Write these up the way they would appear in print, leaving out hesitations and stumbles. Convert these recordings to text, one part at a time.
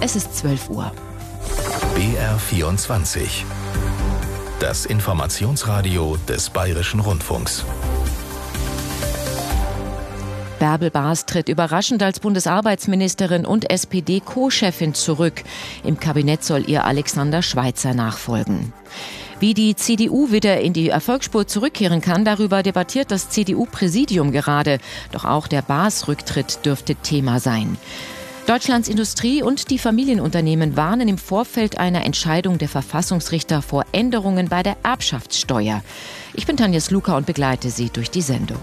Es ist 12 Uhr. BR24. Das Informationsradio des Bayerischen Rundfunks. Bärbel Baas tritt überraschend als Bundesarbeitsministerin und SPD-Co-Chefin zurück. Im Kabinett soll ihr Alexander Schweitzer nachfolgen. Wie die CDU wieder in die Erfolgsspur zurückkehren kann, darüber debattiert das CDU-Präsidium gerade. Doch auch der Baas-Rücktritt dürfte Thema sein. Deutschlands Industrie und die Familienunternehmen warnen im Vorfeld einer Entscheidung der Verfassungsrichter vor Änderungen bei der Erbschaftssteuer. Ich bin Tanja Sluka und begleite Sie durch die Sendung.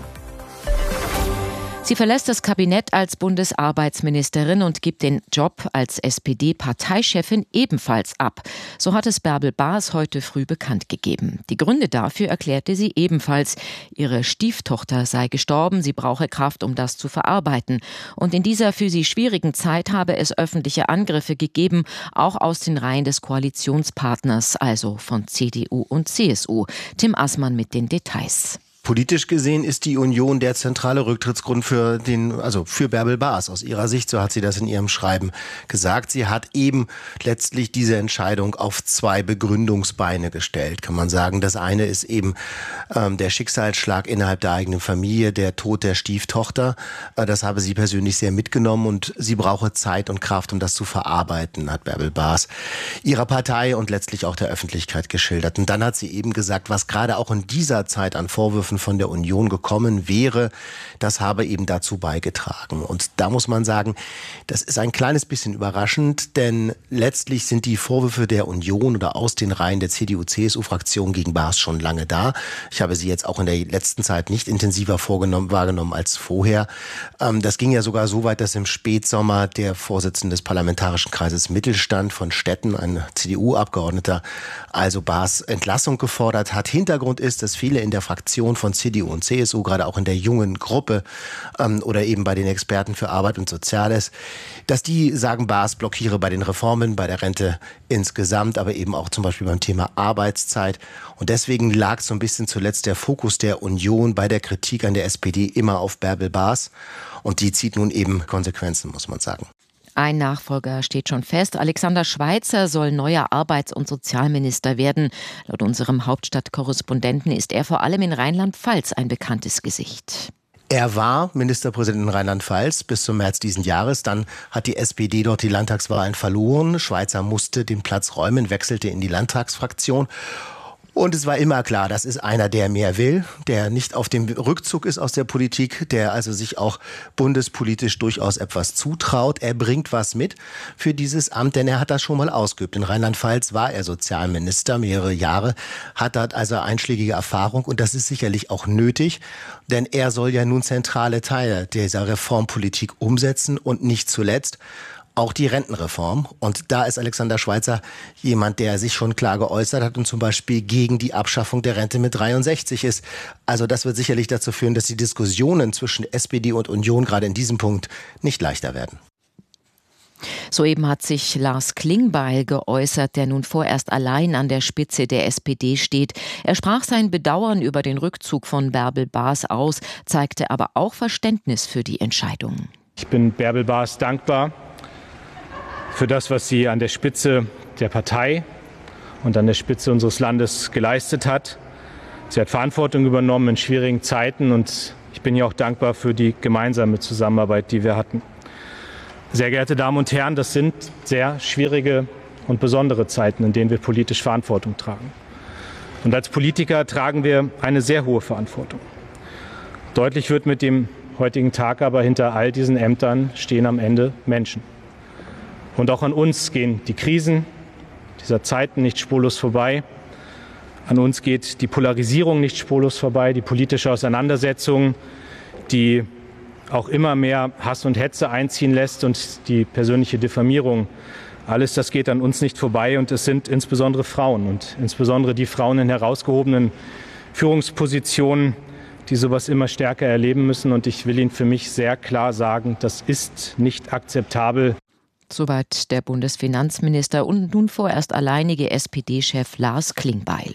Sie verlässt das Kabinett als Bundesarbeitsministerin und gibt den Job als SPD-Parteichefin ebenfalls ab. So hat es Bärbel Baas heute früh bekannt gegeben. Die Gründe dafür erklärte sie ebenfalls. Ihre Stieftochter sei gestorben, sie brauche Kraft, um das zu verarbeiten. Und in dieser für sie schwierigen Zeit habe es öffentliche Angriffe gegeben, auch aus den Reihen des Koalitionspartners, also von CDU und CSU. Tim Assmann mit den Details. Politisch gesehen ist die Union der zentrale Rücktrittsgrund für Bärbel Baas. Aus ihrer Sicht, so hat sie das in ihrem Schreiben gesagt. Sie hat eben letztlich diese Entscheidung auf zwei Begründungsbeine gestellt, kann man sagen. Das eine ist eben der Schicksalsschlag innerhalb der eigenen Familie, der Tod der Stieftochter. Das habe sie persönlich sehr mitgenommen und sie brauche Zeit und Kraft, um das zu verarbeiten, hat Bärbel Baas ihrer Partei und letztlich auch der Öffentlichkeit geschildert. Und dann hat sie eben gesagt, was gerade auch in dieser Zeit an Vorwürfen von der Union gekommen wäre, das habe eben dazu beigetragen. Und da muss man sagen, das ist ein kleines bisschen überraschend, denn letztlich sind die Vorwürfe der Union oder aus den Reihen der CDU-CSU-Fraktion gegen Baas schon lange da. Ich habe sie jetzt auch in der letzten Zeit nicht intensiver wahrgenommen als vorher. Das ging ja sogar so weit, dass im Spätsommer der Vorsitzende des Parlamentarischen Kreises Mittelstand von Stetten, ein CDU-Abgeordneter, also Baas Entlassung gefordert hat. Hintergrund ist, dass viele in der Fraktion von CDU und CSU, gerade auch in der jungen Gruppe oder eben bei den Experten für Arbeit und Soziales, dass die sagen, Baas blockiere bei den Reformen, bei der Rente insgesamt, aber eben auch zum Beispiel beim Thema Arbeitszeit. Und deswegen lag so ein bisschen zuletzt der Fokus der Union bei der Kritik an der SPD immer auf Bärbel Baas. Und die zieht nun eben Konsequenzen, muss man sagen. Ein Nachfolger steht schon fest. Alexander Schweitzer soll neuer Arbeits- und Sozialminister werden. Laut unserem Hauptstadtkorrespondenten ist er vor allem in Rheinland-Pfalz ein bekanntes Gesicht. Er war Ministerpräsident in Rheinland-Pfalz bis zum März diesen Jahres. Dann hat die SPD dort die Landtagswahlen verloren. Schweitzer musste den Platz räumen, wechselte in die Landtagsfraktion. Und es war immer klar, das ist einer, der mehr will, der nicht auf dem Rückzug ist aus der Politik, der also sich auch bundespolitisch durchaus etwas zutraut. Er bringt was mit für dieses Amt, denn er hat das schon mal ausgeübt. In Rheinland-Pfalz war er Sozialminister mehrere Jahre, hat dort also einschlägige Erfahrung und das ist sicherlich auch nötig, denn er soll ja nun zentrale Teile dieser Reformpolitik umsetzen und nicht zuletzt auch die Rentenreform. Und da ist Alexander Schweitzer jemand, der sich schon klar geäußert hat und zum Beispiel gegen die Abschaffung der Rente mit 63 ist. Also das wird sicherlich dazu führen, dass die Diskussionen zwischen SPD und Union gerade in diesem Punkt nicht leichter werden. Soeben hat sich Lars Klingbeil geäußert, der nun vorerst allein an der Spitze der SPD steht. Er sprach sein Bedauern über den Rückzug von Bärbel Baas aus, zeigte aber auch Verständnis für die Entscheidung. Ich bin Bärbel Baas dankbar für das, was sie an der Spitze der Partei und an der Spitze unseres Landes geleistet hat. Sie hat Verantwortung übernommen in schwierigen Zeiten und ich bin ihr auch dankbar für die gemeinsame Zusammenarbeit, die wir hatten. Sehr geehrte Damen und Herren, das sind sehr schwierige und besondere Zeiten, in denen wir politisch Verantwortung tragen. Und als Politiker tragen wir eine sehr hohe Verantwortung. Deutlich wird mit dem heutigen Tag aber, hinter all diesen Ämtern stehen am Ende Menschen. Und auch an uns gehen die Krisen dieser Zeiten nicht spurlos vorbei. An uns geht die Polarisierung nicht spurlos vorbei, die politische Auseinandersetzung, die auch immer mehr Hass und Hetze einziehen lässt und die persönliche Diffamierung. Alles das geht an uns nicht vorbei und es sind insbesondere Frauen und insbesondere die Frauen in herausgehobenen Führungspositionen, die sowas immer stärker erleben müssen. Und ich will Ihnen für mich sehr klar sagen, das ist nicht akzeptabel. Soweit der Bundesfinanzminister und nun vorerst alleinige SPD-Chef Lars Klingbeil.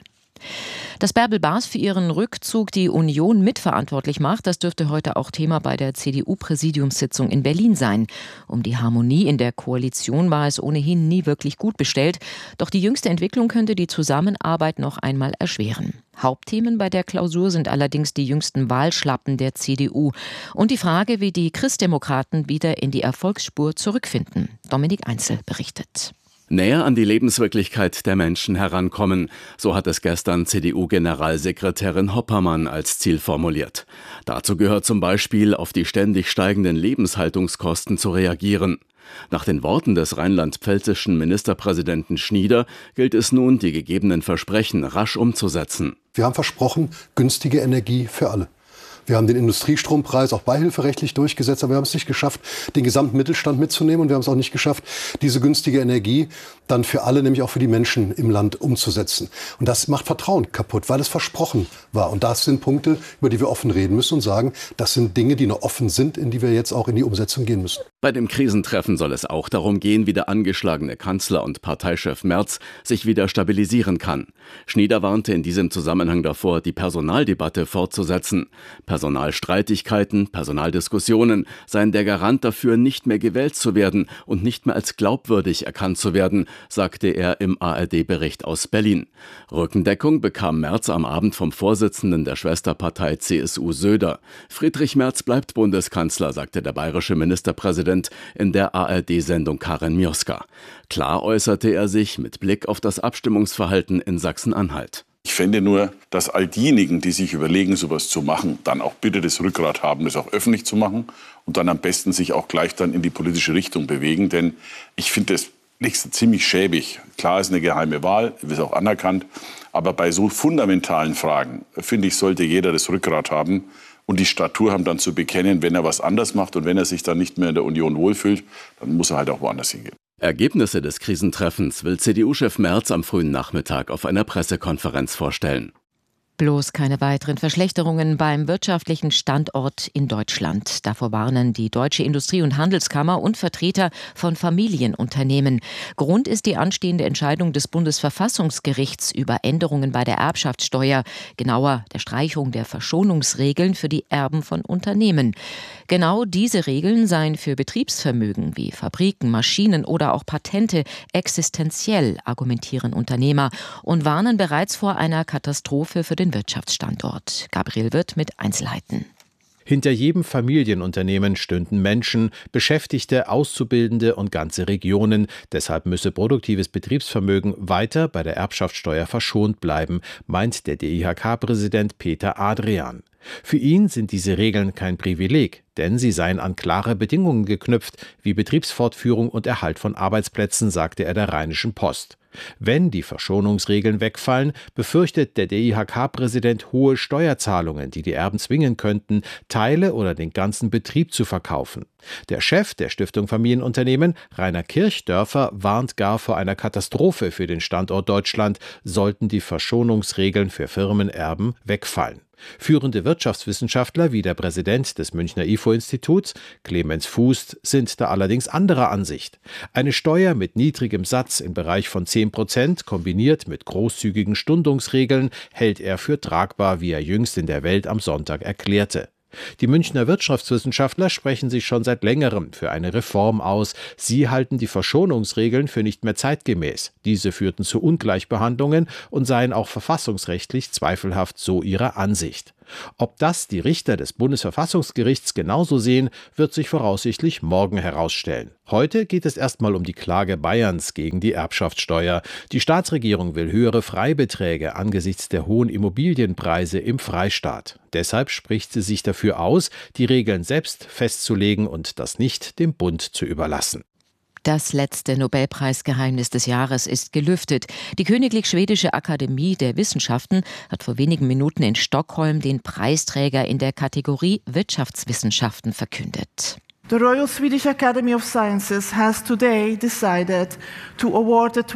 Dass Bärbel Baas für ihren Rückzug die Union mitverantwortlich macht, das dürfte heute auch Thema bei der CDU-Präsidiumssitzung in Berlin sein. Um die Harmonie in der Koalition war es ohnehin nie wirklich gut bestellt. Doch die jüngste Entwicklung könnte die Zusammenarbeit noch einmal erschweren. Hauptthemen bei der Klausur sind allerdings die jüngsten Wahlschlappen der CDU und die Frage, wie die Christdemokraten wieder in die Erfolgsspur zurückfinden. Dominik Einzel berichtet. Näher an die Lebenswirklichkeit der Menschen herankommen, so hat es gestern CDU-Generalsekretärin Hoppermann als Ziel formuliert. Dazu gehört zum Beispiel, auf die ständig steigenden Lebenshaltungskosten zu reagieren. Nach den Worten des rheinland-pfälzischen Ministerpräsidenten Schnieder gilt es nun, die gegebenen Versprechen rasch umzusetzen. Wir haben versprochen, günstige Energie für alle. Wir haben den Industriestrompreis auch beihilferechtlich durchgesetzt, aber wir haben es nicht geschafft, den gesamten Mittelstand mitzunehmen. Und wir haben es auch nicht geschafft, diese günstige Energie dann für alle, nämlich auch für die Menschen im Land umzusetzen. Und das macht Vertrauen kaputt, weil es versprochen war. Und das sind Punkte, über die wir offen reden müssen und sagen, das sind Dinge, die noch offen sind, in die wir jetzt auch in die Umsetzung gehen müssen. Bei dem Krisentreffen soll es auch darum gehen, wie der angeschlagene Kanzler und Parteichef Merz sich wieder stabilisieren kann. Schnieder warnte in diesem Zusammenhang davor, die Personaldebatte fortzusetzen. Personalstreitigkeiten, Personaldiskussionen seien der Garant dafür, nicht mehr gewählt zu werden und nicht mehr als glaubwürdig erkannt zu werden, sagte er im ARD-Bericht aus Berlin. Rückendeckung bekam Merz am Abend vom Vorsitzenden der Schwesterpartei CSU Söder. Friedrich Merz bleibt Bundeskanzler, sagte der bayerische Ministerpräsident in der ARD-Sendung Karin Mioska. Klar äußerte er sich mit Blick auf das Abstimmungsverhalten in Sachsen-Anhalt. Ich fände nur, dass all diejenigen, die sich überlegen, sowas zu machen, dann auch bitte das Rückgrat haben, das auch öffentlich zu machen und dann am besten sich auch gleich dann in die politische Richtung bewegen. Denn ich finde das nächste ziemlich schäbig. Klar ist eine geheime Wahl, ist auch anerkannt. Aber bei so fundamentalen Fragen, finde ich, sollte jeder das Rückgrat haben und die Statur haben, dann zu bekennen, wenn er was anders macht und wenn er sich dann nicht mehr in der Union wohlfühlt, dann muss er halt auch woanders hingehen. Ergebnisse des Krisentreffens will CDU-Chef Merz am frühen Nachmittag auf einer Pressekonferenz vorstellen. Bloß keine weiteren Verschlechterungen beim wirtschaftlichen Standort in Deutschland. Davor warnen die Deutsche Industrie- und Handelskammer und Vertreter von Familienunternehmen. Grund ist die anstehende Entscheidung des Bundesverfassungsgerichts über Änderungen bei der Erbschaftssteuer, genauer der Streichung der Verschonungsregeln für die Erben von Unternehmen. Genau diese Regeln seien für Betriebsvermögen wie Fabriken, Maschinen oder auch Patente existenziell, argumentieren Unternehmer und warnen bereits vor einer Katastrophe für den Wirtschaftsstandort. Gabriel Wirth mit Einzelheiten. Hinter jedem Familienunternehmen stünden Menschen, Beschäftigte, Auszubildende und ganze Regionen. Deshalb müsse produktives Betriebsvermögen weiter bei der Erbschaftssteuer verschont bleiben, meint der DIHK-Präsident Peter Adrian. Für ihn sind diese Regeln kein Privileg, denn sie seien an klare Bedingungen geknüpft, wie Betriebsfortführung und Erhalt von Arbeitsplätzen, sagte er der Rheinischen Post. Wenn die Verschonungsregeln wegfallen, befürchtet der DIHK-Präsident hohe Steuerzahlungen, die die Erben zwingen könnten, Teile oder den ganzen Betrieb zu verkaufen. Der Chef der Stiftung Familienunternehmen, Rainer Kirchdörfer, warnt gar vor einer Katastrophe für den Standort Deutschland, sollten die Verschonungsregeln für Firmenerben wegfallen. Führende Wirtschaftswissenschaftler wie der Präsident des Münchner IFO-Instituts, Clemens Fußt, sind da allerdings anderer Ansicht. Eine Steuer mit niedrigem Satz im Bereich von 10% kombiniert mit großzügigen Stundungsregeln hält er für tragbar, wie er jüngst in der Welt am Sonntag erklärte. Die Münchner Wirtschaftswissenschaftler sprechen sich schon seit längerem für eine Reform aus. Sie halten die Verschonungsregeln für nicht mehr zeitgemäß. Diese führten zu Ungleichbehandlungen und seien auch verfassungsrechtlich zweifelhaft, so ihre Ansicht. Ob das die Richter des Bundesverfassungsgerichts genauso sehen, wird sich voraussichtlich morgen herausstellen. Heute geht es erstmal um die Klage Bayerns gegen die Erbschaftssteuer. Die Staatsregierung will höhere Freibeträge angesichts der hohen Immobilienpreise im Freistaat. Deshalb spricht sie sich dafür aus, die Regeln selbst festzulegen und das nicht dem Bund zu überlassen. Das letzte Nobelpreisgeheimnis des Jahres ist gelüftet. Die Königlich Schwedische Akademie der Wissenschaften hat vor wenigen Minuten in Stockholm den Preisträger in der Kategorie Wirtschaftswissenschaften verkündet. The Royal Swedish Academy of Sciences has today decided to award the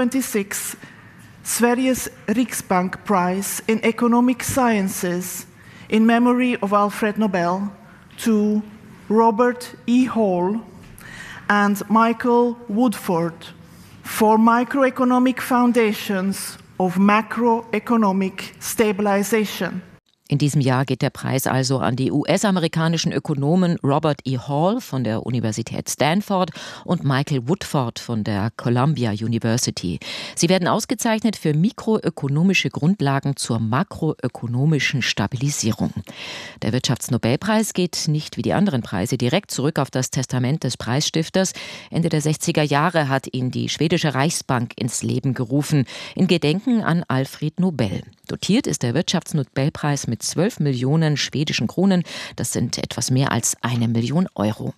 2026 Sveriges Riksbank Prize in Economic Sciences in memory of Alfred Nobel to Robert E. Hall and Michael Woodford for microeconomic foundations of macroeconomic stabilization. In diesem Jahr geht der Preis also an die US-amerikanischen Ökonomen Robert E. Hall von der Universität Stanford und Michael Woodford von der Columbia University. Sie werden ausgezeichnet für mikroökonomische Grundlagen zur makroökonomischen Stabilisierung. Der Wirtschaftsnobelpreis geht nicht wie die anderen Preise direkt zurück auf das Testament des Preisstifters. Ende der 60er Jahre hat ihn die schwedische Reichsbank ins Leben gerufen, in Gedenken an Alfred Nobel. Dotiert ist der Wirtschaftsnobelpreis mit 12 Millionen schwedischen Kronen. Das sind etwas mehr als 1 Million Euro.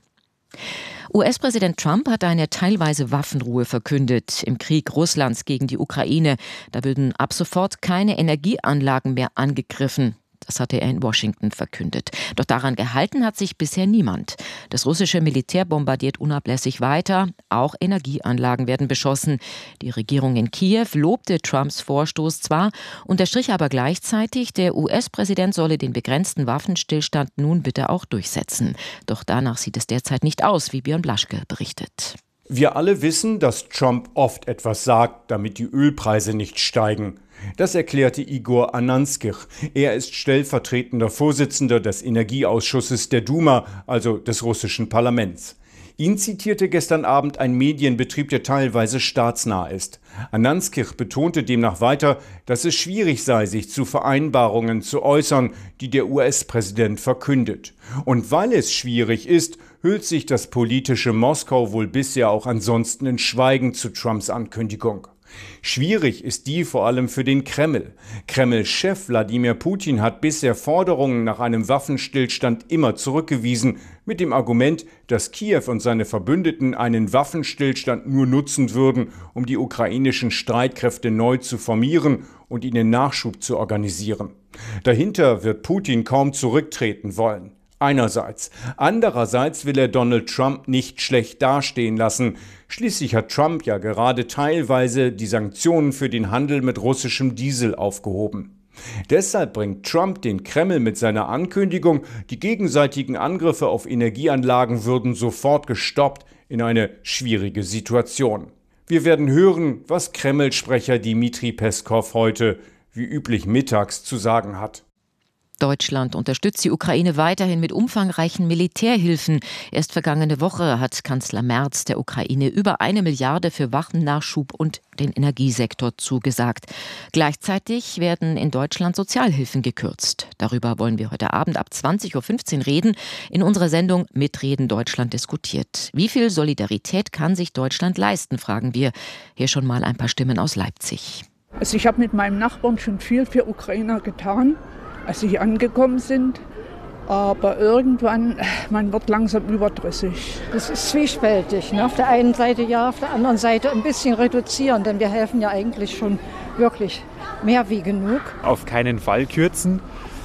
US-Präsident Trump hat eine teilweise Waffenruhe verkündet im Krieg Russlands gegen die Ukraine. Da würden ab sofort keine Energieanlagen mehr angegriffen. Das hatte er in Washington verkündet. Doch daran gehalten hat sich bisher niemand. Das russische Militär bombardiert unablässig weiter. Auch Energieanlagen werden beschossen. Die Regierung in Kiew lobte Trumps Vorstoß zwar, unterstrich aber gleichzeitig, der US-Präsident solle den begrenzten Waffenstillstand nun bitte auch durchsetzen. Doch danach sieht es derzeit nicht aus, wie Björn Blaschke berichtet. Wir alle wissen, dass Trump oft etwas sagt, damit die Ölpreise nicht steigen. Das erklärte Igor Ananskij. Er ist stellvertretender Vorsitzender des Energieausschusses der Duma, also des russischen Parlaments. Ihn zitierte gestern Abend ein Medienbetrieb, der teilweise staatsnah ist. Ananskij betonte demnach weiter, dass es schwierig sei, sich zu Vereinbarungen zu äußern, die der US-Präsident verkündet. Und weil es schwierig ist, hüllt sich das politische Moskau wohl bisher auch ansonsten in Schweigen zu Trumps Ankündigung. Schwierig ist die vor allem für den Kreml. Kreml-Chef Wladimir Putin hat bisher Forderungen nach einem Waffenstillstand immer zurückgewiesen, mit dem Argument, dass Kiew und seine Verbündeten einen Waffenstillstand nur nutzen würden, um die ukrainischen Streitkräfte neu zu formieren und ihnen Nachschub zu organisieren. Dahinter wird Putin kaum zurücktreten wollen. Einerseits. Andererseits will er Donald Trump nicht schlecht dastehen lassen. Schließlich hat Trump ja gerade teilweise die Sanktionen für den Handel mit russischem Diesel aufgehoben. Deshalb bringt Trump den Kreml mit seiner Ankündigung, die gegenseitigen Angriffe auf Energieanlagen würden sofort gestoppt, in eine schwierige Situation. Wir werden hören, was Kreml-Sprecher Dmitri Peskov heute, wie üblich mittags, zu sagen hat. Deutschland unterstützt die Ukraine weiterhin mit umfangreichen Militärhilfen. Erst vergangene Woche hat Kanzler Merz der Ukraine über 1 Milliarde für Waffennachschub und den Energiesektor zugesagt. Gleichzeitig werden in Deutschland Sozialhilfen gekürzt. Darüber wollen wir heute Abend ab 20.15 Uhr reden. In unserer Sendung Mitreden Deutschland diskutiert. Wie viel Solidarität kann sich Deutschland leisten, fragen wir. Hier schon mal ein paar Stimmen aus Leipzig. Also ich habe mit meinem Nachbarn schon viel für Ukrainer getan, als sie hier angekommen sind. Aber irgendwann, man wird langsam überdrüssig. Das ist zwiespältig. Ne? Auf der einen Seite ja, auf der anderen Seite ein bisschen reduzieren, denn wir helfen ja eigentlich schon wirklich mehr wie genug. Auf keinen Fall kürzen.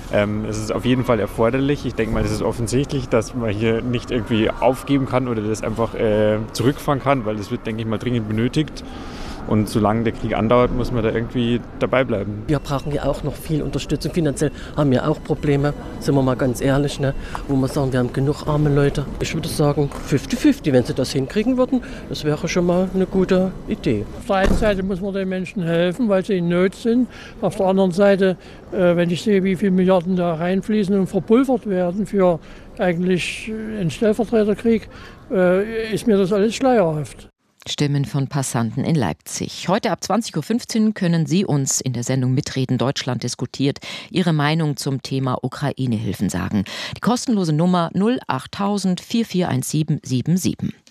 Es ist auf jeden Fall erforderlich. Ich denke mal, es ist offensichtlich, dass man hier nicht irgendwie aufgeben kann oder das einfach zurückfahren kann, weil das wird, denke ich mal, dringend benötigt. Und solange der Krieg andauert, muss man da irgendwie dabei bleiben. Wir brauchen ja auch noch viel Unterstützung. Finanziell haben wir auch Probleme, sind wir mal ganz ehrlich, ne? Wo wir sagen, wir haben genug arme Leute. Ich würde sagen 50-50, wenn sie das hinkriegen würden. Das wäre schon mal eine gute Idee. Auf der einen Seite muss man den Menschen helfen, weil sie in Not sind. Auf der anderen Seite, wenn ich sehe, wie viele Milliarden da reinfließen und verpulvert werden für eigentlich einen Stellvertreterkrieg, ist mir das alles schleierhaft. Stimmen von Passanten in Leipzig. Heute ab 20.15 Uhr können Sie uns in der Sendung Mitreden Deutschland diskutiert Ihre Meinung zum Thema Ukraine-Hilfen sagen. Die kostenlose Nummer 08000 441777.